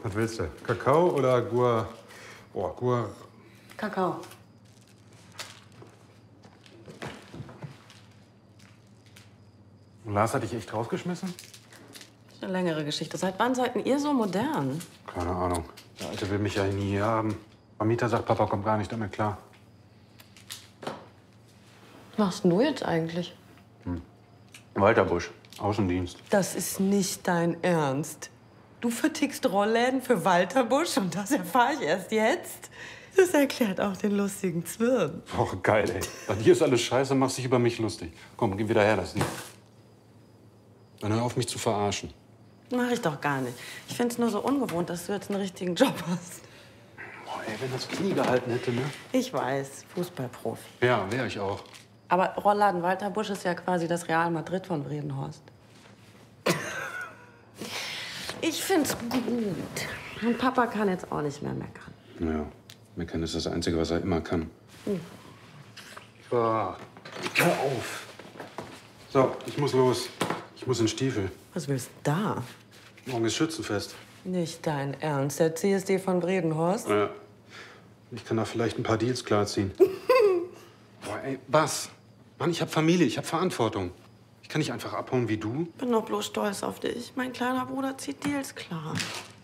Was willst du? Kakao oder Gur... Oh, Gur... Kakao. Und Lars hat dich echt rausgeschmissen? Das ist eine längere Geschichte. Seit wann seid ihr so modern? Keine Ahnung. Der Alte will mich ja nie hier haben. Vermieter sagt, Papa kommt gar nicht damit klar. Was machst denn du jetzt eigentlich? Walter Busch, Außendienst. Das ist nicht dein Ernst. Du vertickst Rollläden für Walter Busch und das erfahre ich erst jetzt? Das erklärt auch den lustigen Zwirn. Oh, geil, ey. Bei dir ist alles scheiße, machst dich über mich lustig. Komm, geh wieder her, das Lied. Dann hör auf, mich zu verarschen. Mach ich doch gar nicht. Ich find's nur so ungewohnt, dass du jetzt einen richtigen Job hast. Boah, ey, wenn das Knie gehalten hätte, ne? Ich weiß, Fußballprofi. Ja, wär ich auch. Aber Rollladen Walter Busch ist ja quasi das Real Madrid von Bredenhorst. Ich find's gut. Und Papa kann jetzt auch nicht mehr meckern. Ja, meckern ist das Einzige, was er immer kann. So, hör auf. So, ich muss los. Ich muss in Stiefel. Was willst du da? Morgen ist Schützenfest. Nicht dein Ernst, der CSD von Bredenhorst? Ja. Ich kann da vielleicht ein paar Deals klarziehen. Boah, ey, was? Mann, ich hab Familie, ich hab Verantwortung. Ich kann nicht einfach abhauen wie du. Bin doch bloß stolz auf dich. Mein kleiner Bruder zieht Deals klar.